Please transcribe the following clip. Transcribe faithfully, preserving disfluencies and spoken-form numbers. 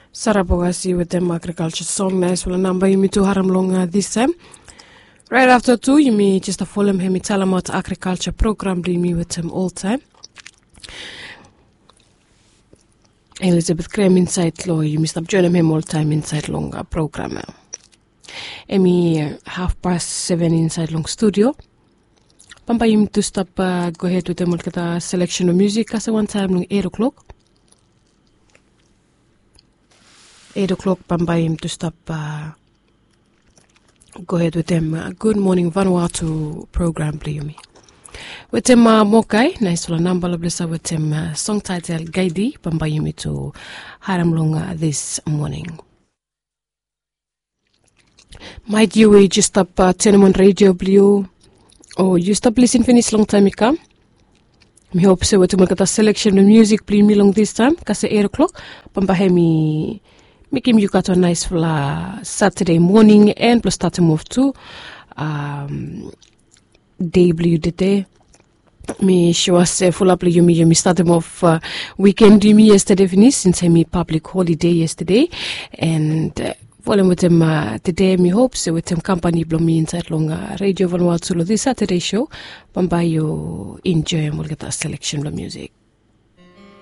Sarabogasi with them agriculture song nice will number you to haram long this time. Right after two, you may just follow him him tell about agriculture program do me with him all time. Elizabeth Graham inside law, you must join him all time inside long program. Emi half past seven inside long studio. Pamba you to stop uh, go ahead with them look at a selection of music as one time long eight o'clock. Eight o'clock Pamba him to stop uh, go ahead with them. Uh, good morning Vanuatu program play me. With them uh, Mokai, nice for a number of blessa with them uh, song title Gaidi Pamba you to haram long uh, this morning. Might you just stop uh, Tenemon Radio Blue or you stop listening finish long time come? Me hope so to make a selection of music play me long this time, cause eight o'clock. Pamba hemi make him you got a nice for uh, Saturday morning and plus start to move to um day blue the day. Me sure say full up you me you me started off uh, weekend you me yesterday finish since I me public holiday yesterday and uh, Following with him uh, today, me hopes so with him company blow me inside long uh, Radio Vanuatu this Saturday show. Pamba you enjoy and we'll get a selection of music.